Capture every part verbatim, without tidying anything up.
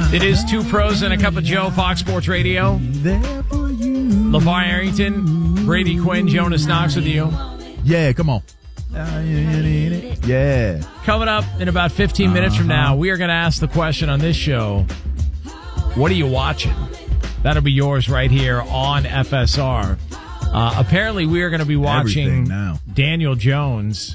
It is Two Pros and a Cup of Joe, Fox Sports Radio. LeVar Arrington, Brady Quinn, Jonas Knox with you. Yeah, come on. Yeah. Coming up in about fifteen minutes from now, we are going to ask the question on this show, what are you watching? That'll be yours right here on F S R. Uh, apparently, we are going to be watching now. Daniel Jones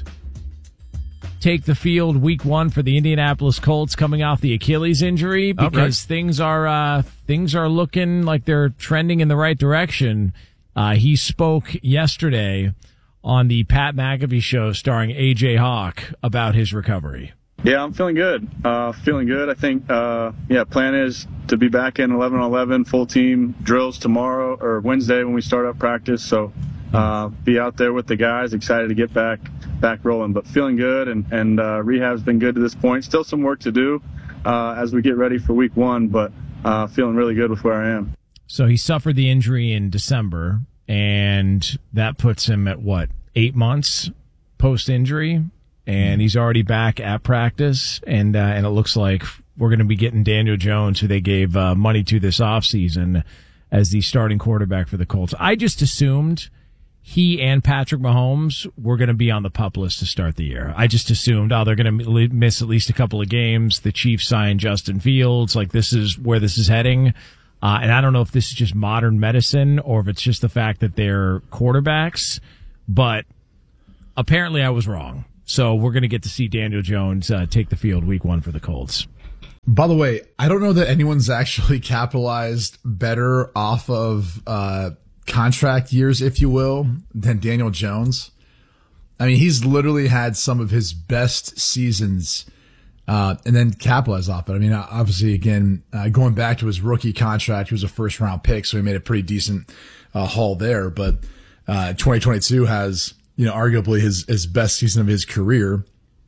take the field week one for the Indianapolis Colts coming off the Achilles injury because okay. things are uh, things are looking like they're trending in the right direction. Uh, he spoke yesterday on the Pat McAfee show starring A J Hawk about his recovery. Yeah, I'm feeling good. Uh, feeling good. I think, uh, yeah, plan is to be back in eleven on eleven full team drills tomorrow or Wednesday when we start up practice. So uh, be out there with the guys, excited to get back back rolling, but feeling good, and, and uh, rehab's been good to this point. Still some work to do uh, as we get ready for week one, but uh, feeling really good with where I am. So he suffered the injury in December, and that puts him at, what, eight months post-injury, and he's already back at practice, and uh, and it looks like we're going to be getting Daniel Jones, who they gave uh, money to this offseason, as the starting quarterback for the Colts. I just assumed he and Patrick Mahomes were going to be on the PUP list to start the year. I just assumed, oh, they're going to miss at least a couple of games. The Chiefs signed Justin Fields. Like, this is where this is heading. Uh, and I don't know if this is just modern medicine or if it's just the fact that they're quarterbacks. But apparently I was wrong. So we're going to get to see Daniel Jones uh, take the field week one for the Colts. By the way, I don't know that anyone's actually capitalized better off of uh contract years, if you will, than Daniel Jones. I mean, he's literally had some of his best seasons uh, and then capitalized off it. I mean, obviously, again, uh, going back to his rookie contract, he was a first round pick, so he made a pretty decent uh, haul there. But uh, twenty twenty-two has, you know, arguably his, his best season of his career.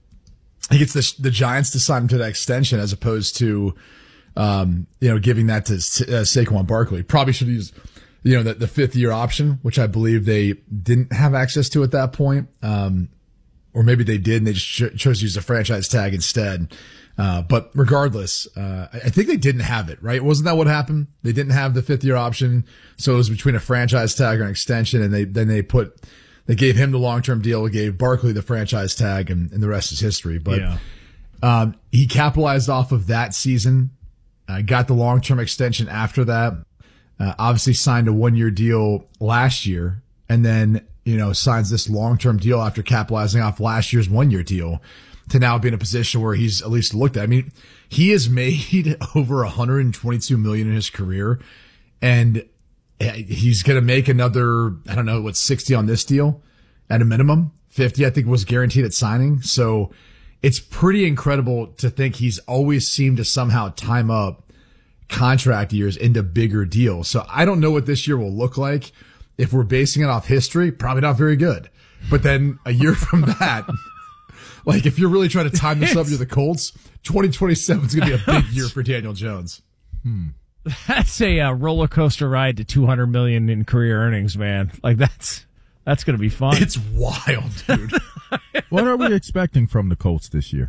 He gets the, the Giants to sign him to that extension as opposed to, um, you know, giving that to uh, Saquon Barkley. Probably should use you know, the, the fifth year option, which I believe they didn't have access to at that point. Um, or maybe they did and they just ch- chose to use the franchise tag instead. Uh, but regardless, uh, I think they didn't have it, right? Wasn't that what happened? They didn't have the fifth year option. So it was between a franchise tag or an extension. And they, then they put, they gave him the long-term deal, gave Barkley the franchise tag, and, and the rest is history. But, yeah. um, he capitalized off of that season, uh, got the long-term extension after that. Uh, obviously signed a one-year deal last year and then, you know, signs this long-term deal after capitalizing off last year's one-year deal to now be in a position where he's at least looked at. I mean, he has made over one hundred twenty-two million dollars in his career, and he's going to make another, I don't know, what, sixty on this deal at a minimum. fifty, I think, was guaranteed at signing. So it's pretty incredible to think he's always seemed to somehow time up contract years into bigger deals. So I don't know what this year will look like. If we're basing it off history, probably not very good. But then a year from that, like if you're really trying to time this up to the Colts, twenty twenty-seven is going to be a big year for Daniel Jones. Hmm. That's a uh, roller coaster ride to two hundred million dollars in career earnings, man. Like that's, that's going to be fun. It's wild, dude. What are we expecting from the Colts this year?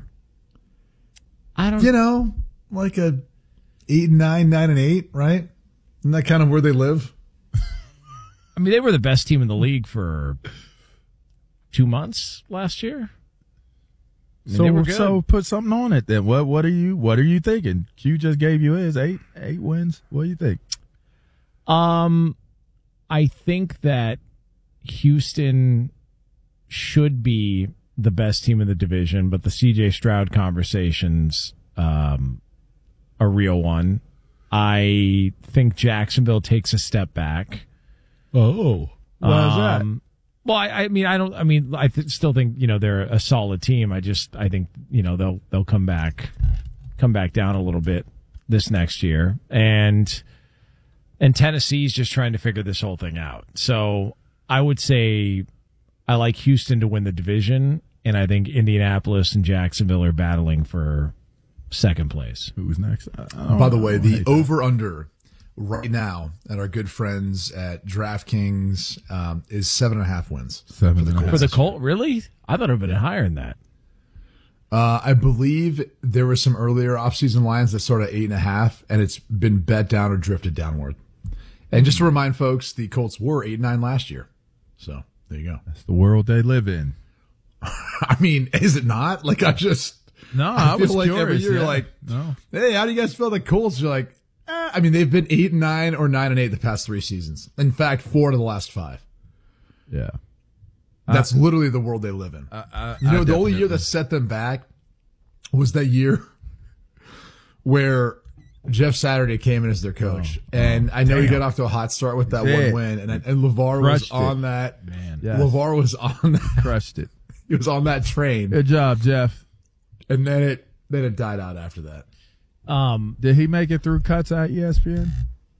I don't You know, like a Eight and nine, nine and eight, right? Isn't that kind of where they live? I mean, they were the best team in the league for two months last year. I mean, so, they were good. so put something on it then. What, what are you, what are you thinking? Q just gave you his eight, eight wins. What do you think? Um, I think that Houston should be the best team in the division, but the C J Stroud conversations, um, a real one. I think Jacksonville takes a step back. Oh, why is that? Um, well, I, I mean, I don't. I mean, I th- still think you know they're a solid team. I just, I think you know they'll they'll come back, come back down a little bit this next year, and and Tennessee's just trying to figure this whole thing out. So I would say I like Houston to win the division, and I think Indianapolis and Jacksonville are battling for second place. Who's next? By the way, the over-under right now at our good friends at DraftKings um, is seven and a half wins. Seven and a half. For the Colt, really? I thought it would have been higher than that. Uh, I believe there were some earlier offseason lines that sort of eight and a half, and it's been bet down or drifted downward. And just to remind folks, the Colts were eight and nine last year. So there you go. That's the world they live in. I mean, is it not? Like, I just, No, I, I, feel was like curious. every year, yeah. like, no. hey, how do you guys feel the Colts? You're like, eh. I mean, they've been eight and nine or nine and eight the past three seasons. In fact, four to the last five. Yeah. That's uh, literally the world they live in. I, I, you know, I the only year that set them back was that year where Jeff Saturday came in as their coach. Oh, and I know damn. he got off to a hot start with that Did. one win. And, and LeVar Crushed was on it. that. Man. Yes. LeVar was on that. Crushed it. He was on that train. Good job, Jeff. And then it then it died out after that. Um, Did he make it through cuts at E S P N?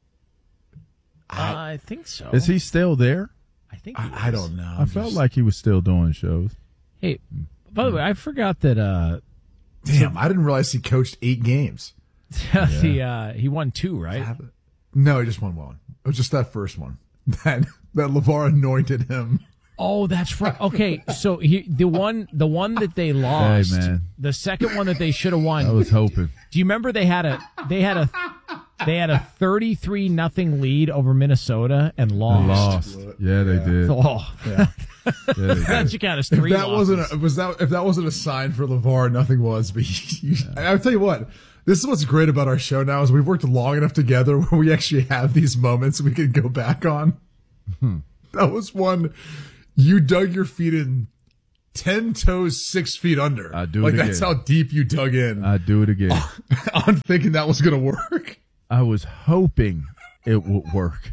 I, I think so. Is he still there? I think he I, I don't know. I felt like he was still doing shows. Hey, by the way, I forgot that uh, Damn, I didn't realize he coached eight games. the uh, he won two, right? No, he just won one. It was just that first one. That that LeVar anointed him. Oh, that's right. Okay, so he, the one the one that they lost, Hey, man. the second one that they should have won. I was hoping. Do you remember they had a they had a they had a thirty-three nothing lead over Minnesota and lost. Lost. Yeah, they did. Oh, Yeah. Yeah, they that did. should count as If three. that losses. wasn't a, was that if that wasn't a sign for LeVar, nothing was. But you, I'll tell you what, this is what's great about our show now is we've worked long enough together where we actually have these moments we can go back on. Hmm. That was one you dug your feet in ten toes, six feet under. I'd do like it that's again. how deep you dug in. I'd do it again. I'm thinking that was gonna work. I was hoping it would work.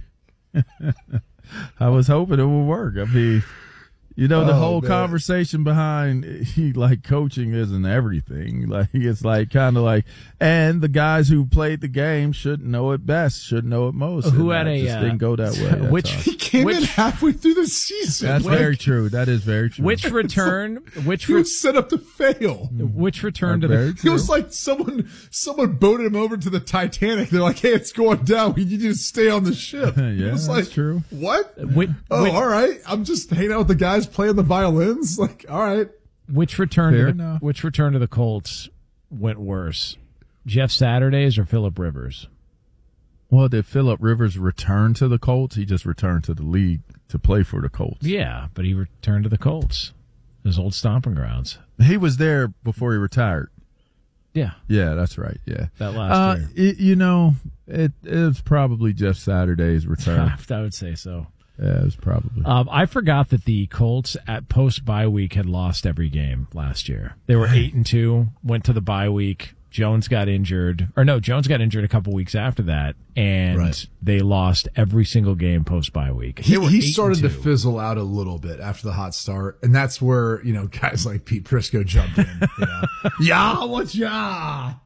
I was hoping it would work. I mean, you know, the Oh, whole man. conversation behind he like coaching isn't everything. Like it's like kind of like, and the guys who played the game should know it best, should know it most. Who and had that a, just uh, didn't go that way. That's which- all. He came Which- in halfway through the season. That's Like, very true. That is very true. Which return? Which he re- was set up to fail. which return to Very the? It true. was like someone someone boated him over to the Titanic. They're like, "Hey, it's going down. We need you to stay on the ship." Yeah, it was that's like, true. What? Which, Oh, which, all right. I'm just hanging out with the guys playing the violins. Like, all right. which return Fair to the, enough. which return to the Colts went worse? Jeff Saturdays or Phillip Rivers? Well, did Phillip Rivers return to the Colts? He just returned to the league to play for the Colts. Yeah, but he returned to the Colts, his old stomping grounds. He was there before he retired. Yeah, Yeah, that's right. Yeah. that last Uh, year. it, you know, it, it was probably Jeff Saturday's return. I would say so. Yeah, it was probably. Um, I forgot that the Colts at post bye week had lost every game last year. They were eight and two, went to the bye week. Jones got injured, or no, Jones got injured a couple weeks after that, and Right. they lost every single game post bye week. He, They were he eight and started to two. fizzle out a little bit after the hot start, and that's where you know guys like Pete Prisco jumped in. You know, yeah, what's yeah?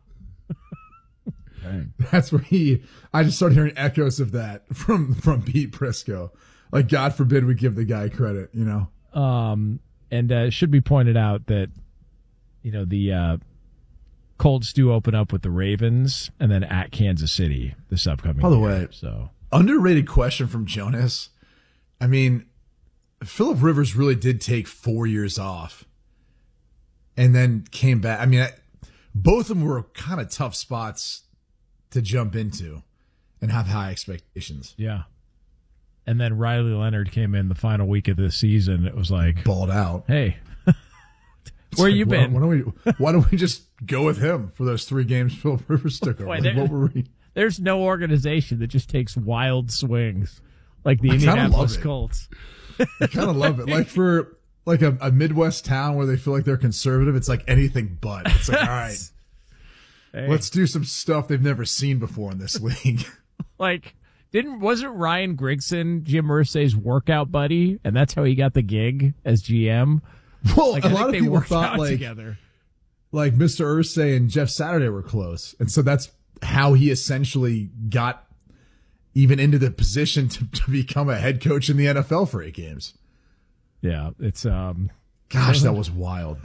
Dang. That's where he. I just started hearing echoes of that from from Pete Prisco. Like, God forbid we give the guy credit. You know. Um, and uh, it should be pointed out that, you know, the uh, Colts do open up with the Ravens and then at Kansas City this upcoming By the year. way, So Underrated question from Jonas. I mean, Phillip Rivers really did take four years off and then came back. I mean, I, both of them were kind of tough spots to jump into and have high expectations. yeah. And then Riley Leonard came in the final week of the season. It was like, Balled out. hey, It's where like, you why- been? Why don't we? Why don't we just go with him for those three games Phillip Rivers took over? Why, Like, there- what were we? There's no organization that just takes wild swings like the I kinda Indianapolis love it. Colts. I kind of love it. Like for like a, a Midwest town where they feel like they're conservative, it's like anything but. It's like, all right, Hey, let's do some stuff they've never seen before in this league. like, didn't wasn't Ryan Grigson Jim Irsay's workout buddy, and that's how he got the gig as G M? Well, Like, a I lot think of they people worked thought out like together. like Mister Irsay and Jeff Saturday were close, and so that's how he essentially got even into the position to, to become a head coach in the N F L for eight games. Yeah, it's um. Gosh, that was wild.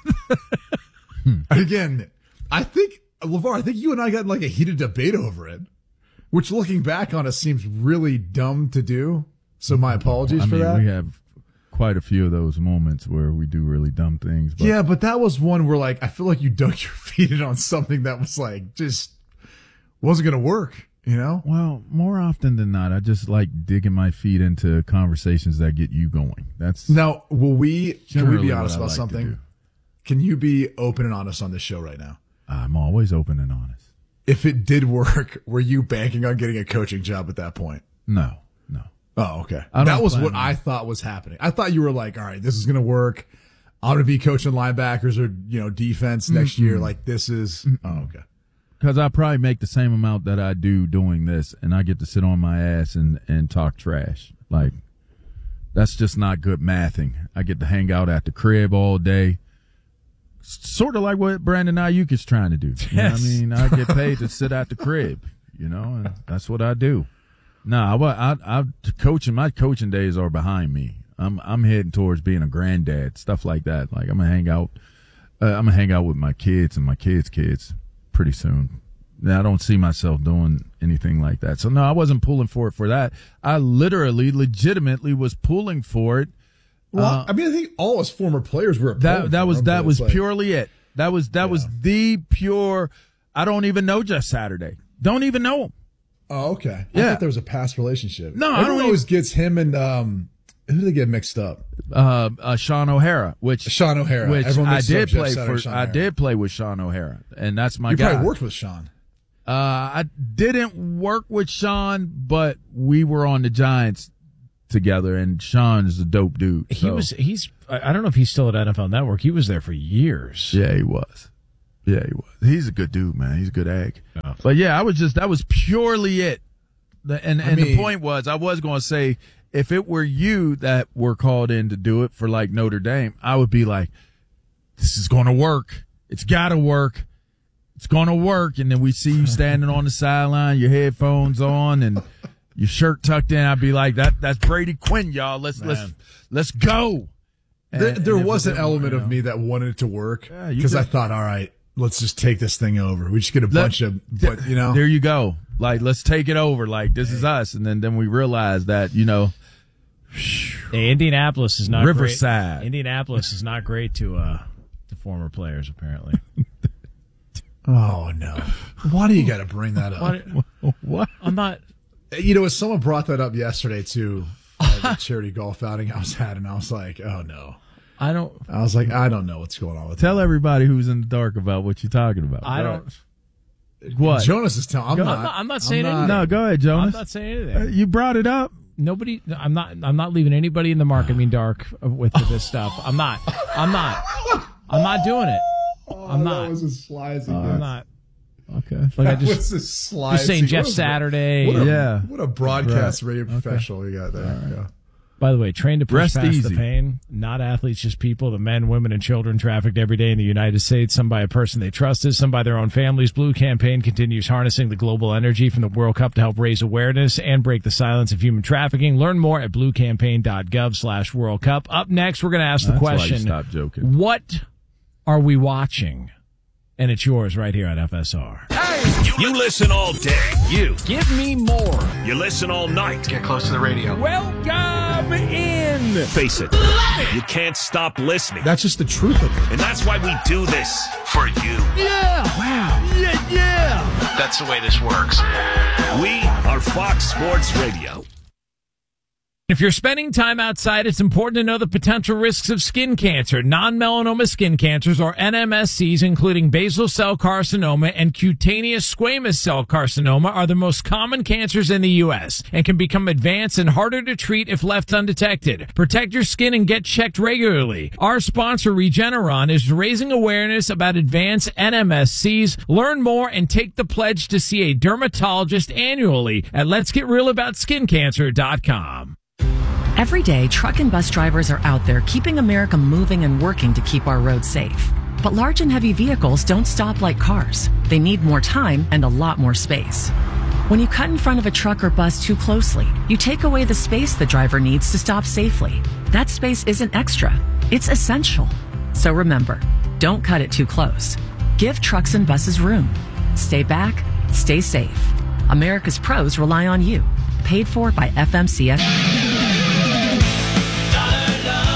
Again, I think LeVar, I think you and I got in like a heated debate over it, which looking back on it seems really dumb to do. So my apologies I for mean, that. we have quite a few of those moments where we do really dumb things. But yeah, but that was one where, like, I feel like you dug your feet in on something that was, like, just wasn't going to work, you know? Well, more often than not, I just like digging my feet into conversations that get you going. That's Now, will we, can we generally be honest what I about like to something? do. Can you be open and honest on this show right now? I'm always open and honest. If it did work, were you banking on getting a coaching job at that point? No, no. Oh, okay. I don't That was plan what on I it. thought was happening. I thought you were like, all right, this is going to work. I'm going to be coaching linebackers or, you know, defense next Mm-mm. year. Like, this is, Mm-mm. oh, okay. Because I probably make the same amount that I do doing this, and I get to sit on my ass and, and talk trash. Like, that's just not good mathing. I get to hang out at the crib all day. Sort of like what Brandon Ayuk is trying to do. You know what I Yes. mean? I get paid to sit at the crib, you know, and that's what I do. No, I, I, I, coaching, my coaching days are behind me. I'm, I'm heading towards being a granddad, stuff like that. Like, I'm gonna hang out, uh, I'm gonna hang out with my kids and my kids' kids pretty soon. Now, I don't see myself doing anything like that. So no, I wasn't pulling for it for that. I literally, legitimately was pulling for it. Well, Uh, I mean, I think all us former players were that that was that was like, purely it. That was that Yeah. was the pure. I don't even know Jeff Saturday. Don't even know him. Oh, okay. I Yeah. thought there was a past relationship. No, I Everyone don't always gets him and um, who do they get mixed up? Uh, uh, Sean O'Hara, which Sean O'Hara. which Everyone I mixes up did Jeff play Saturday for. and Sean I O'Hara. did play with Sean O'Hara, and that's my You guy. probably worked with Sean. Uh, I didn't work with Sean, but we were on the Giants together, and Sean is a dope dude. He so- was. He's. I I don't know if he's still at N F L Network. He was there for years. Yeah, he was. Yeah, he was. He's a good dude, man. He's a good egg. Yeah. But yeah, I was just that was purely it. The, and and mean- the point was, I was going to say, if it were you that were called in to do it for like Notre Dame, I would be like, this is going to work. It's got to work. It's going to work. And then we see you standing on the sideline, your headphones on, and your shirt tucked in. I'd be like, that that's Brady Quinn, y'all. Let's let's Man. let's go. There, And- there and if was it an didn't element work, of me that wanted it to work Yeah, you because I could- thought, all right, let's just take this thing over. We just get a Let- bunch of, but you know, there you go. Like, let's take it over. Like, this is us. And then, then we realize that, you know, Hey, Indianapolis is not Riverside. Great. Indianapolis is not great to uh to former players. Apparently, oh no, why do you got to bring that up? What- what? I'm not. You know, as someone brought that up yesterday too, uh, the charity golf outing I was at, and I was like, oh no. I don't. I was like, I don't know what's going on with Tell that. everybody who's in the dark about what you're talking about. I Go don't. ahead. What? Jonas is telling. I'm I'm not. not, I'm not saying not- anything. No, go ahead, I'm Jonas. not saying Uh, anything. you brought it up. Nobody. I'm not. I'm not leaving anybody in the marketing dark with this stuff. I'm not. I'm not. I'm not doing it. I'm not. That was as sly as he I'm gets. not. Okay. Like I That just. was as sly Just as saying he- Jeff what a- Saturday. What a, Yeah. what a broadcast Right. radio Okay. professional you got there. Yeah. By the way, trained to push Rest past easy. the pain. Not athletes, just people. The men, women, and children trafficked every day in the United States. Some by a person they trusted, some by their own families. Blue Campaign continues harnessing the global energy from the World Cup to help raise awareness and break the silence of human trafficking. Learn more at bluecampaign.gov slash World Cup. Up next, we're going to ask the That's why you question, stop joking. what are we watching? And it's yours right here at F S R. You listen all day. You. Give me more. You listen all night. Get close to the radio. Welcome in. Face it. You can't stop listening. That's just the truth of it. And that's why we do this. For you. Yeah. Wow. Yeah, yeah. That's the way this works. We are Fox Sports Radio. If you're spending time outside, it's important to know the potential risks of skin cancer. Non-melanoma skin cancers, or N M S Cs, including basal cell carcinoma and cutaneous squamous cell carcinoma, are the most common cancers in the U S and can become advanced and harder to treat if left undetected. Protect your skin and get checked regularly. Our sponsor, Regeneron, is raising awareness about advanced N M S Cs. Learn more and take the pledge to see a dermatologist annually at lets get real about skin cancer dot com. Every day, truck and bus drivers are out there keeping America moving and working to keep our roads safe. But large and heavy vehicles don't stop like cars. They need more time and a lot more space. When you cut in front of a truck or bus too closely, you take away the space the driver needs to stop safely. That space isn't extra, it's essential. So remember, don't cut it too close. Give trucks and buses room. Stay back, stay safe. America's pros rely on you. Paid for by F M C S.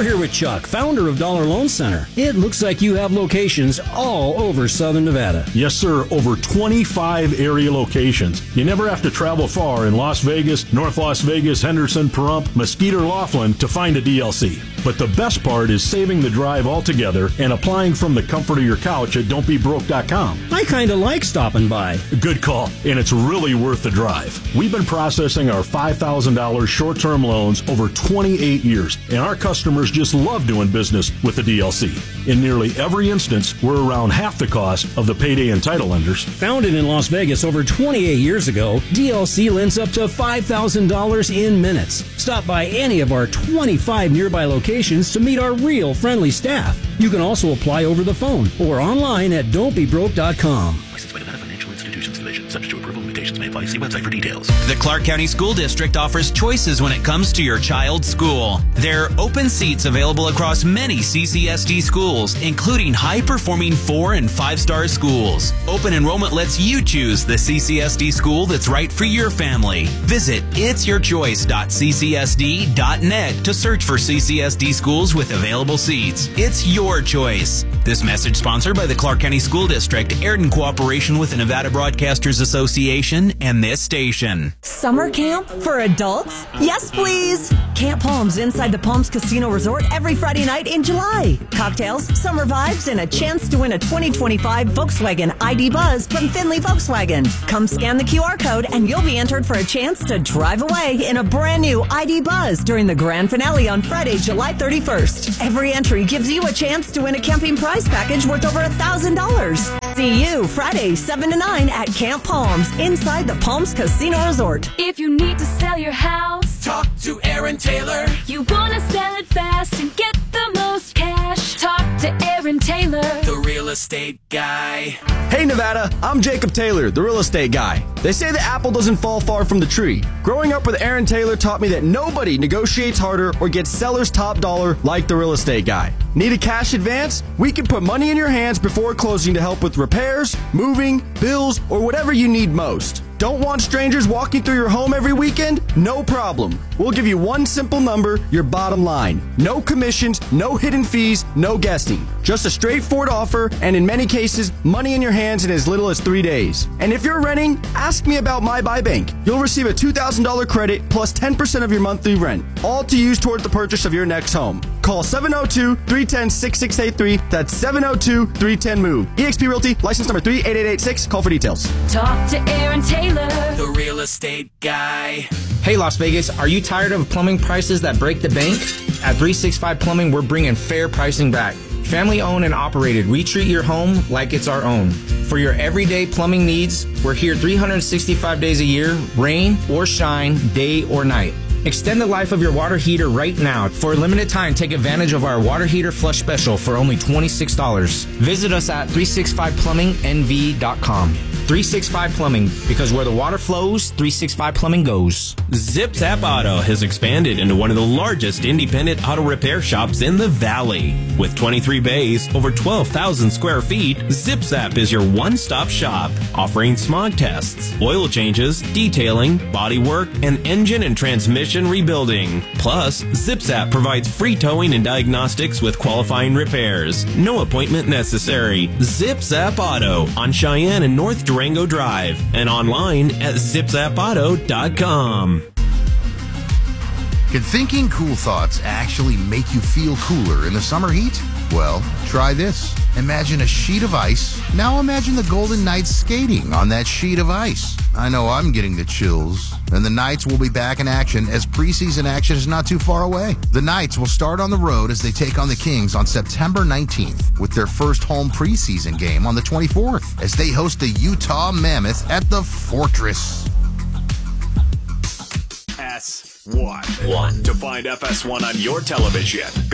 here with Chuck, founder of Dollar Loan Center. It looks like you have locations all over Southern Nevada. Yes, sir. Over twenty-five area locations. You never have to travel far in Las Vegas, North Las Vegas, Henderson, Pahrump, Mesquite, or Laughlin to find a D L C. But the best part is saving the drive altogether and applying from the comfort of your couch at don't be broke dot com. I kind of like stopping by. Good call, and it's really worth the drive. We've been processing our five thousand dollars short-term loans over twenty-eight years, and our customers just love doing business with the D L C. In nearly every instance, we're around half the cost of the payday and title lenders. Founded in Las Vegas over twenty-eight years ago, D L C lends up to five thousand dollars in minutes. Stop by any of our twenty-five nearby locations to meet our real friendly staff. You can also apply over the phone or online at don't be broke dot com. Licensed by Nevada Financial Institutions Division. Subject to approval, limitations may apply. See website for details. The Clark County School District offers choices when it comes to your child's school. There are open seats available across many C C S D schools, including high-performing four- and five-star schools. Open enrollment lets you choose the C C S D school that's right for your family. Visit its your choice dot c c s d dot net to search for C C S D schools with available seats. It's your choice. This message sponsored by the Clark County School District, aired in cooperation with the Nevada Broadcasters Association and this station. Summer camp for adults? Yes, please. Camp Palms inside the Palms Casino Resort every Friday night in July. Cocktails, summer vibes, and a chance to win a twenty twenty-five Volkswagen I D Buzz from Finley Volkswagen. Come scan the Q R code and you'll be entered for a chance to drive away in a brand new I D Buzz during the grand finale on Friday, July thirty-first. Every entry gives you a chance to win a camping prize package worth over one thousand dollars. See you Friday, seven to nine at Camp Palms inside the Palms Casino Resort. If you need to sell your house, talk to Aaron Taylor. You want to sell it fast and get the most cash, talk to Aaron Taylor, the real estate guy. Hey Nevada, I'm Jacob Taylor, the real estate guy. They say the apple doesn't fall far from the tree. Growing up with Aaron Taylor taught me that nobody negotiates harder or gets seller's top dollar like the real estate guy. Need a cash advance? We can put money in your hands before closing to help with repairs, moving, bills, or whatever you need most. Don't want strangers walking through your home every weekend? No problem. We'll give you one simple number, your bottom line. No commissions, no hidden fees, no guessing. Just a straightforward offer, and in many cases, money in your hands in as little as three days. And if you're renting, ask me about My Buy Bank. You'll receive a two thousand dollars credit plus ten percent of your monthly rent, all to use towards the purchase of your next home. Call seven oh two, three one zero, six six eight three. That's seven oh two, three one zero, move. eXp Realty, license number three eight eight eight six. Call for details. Talk to Aaron Taylor, the real estate guy. Hey Las Vegas, are you tired of plumbing prices that break the bank? At three sixty-five Plumbing, we're bringing fair pricing back. Family owned and operated, we treat your home like it's our own. For your everyday plumbing needs, we're here three hundred sixty-five days a year, rain or shine, day or night. Extend the life of your water heater right now. For a limited time, take advantage of our water heater flush special for only twenty-six dollars. Visit us at three sixty-five plumbing n v dot com. three sixty-five Plumbing, because where the water flows, three sixty-five Plumbing goes. Zip Zap Auto has expanded into one of the largest independent auto repair shops in the Valley. With twenty-three bays, over twelve thousand square feet, Zip Zap is your one-stop shop, offering smog tests, oil changes, detailing, body work, and engine and transmission rebuilding. Plus, Zip Zap provides free towing and diagnostics with qualifying repairs. No appointment necessary. Zip Zap Auto on Cheyenne and North Durango Drive, and online at zip zap auto dot com. Can thinking cool thoughts actually make you feel cooler in the summer heat? Well, try this. Imagine a sheet of ice. Now imagine the Golden Knights skating on that sheet of ice. I know I'm getting the chills. And the Knights will be back in action as preseason action is not too far away. The Knights will start on the road as they take on the Kings on September nineteenth with their first home preseason game on the twenty-fourth as they host the Utah Mammoth at the Fortress. S one. One. To find F S one on your television, go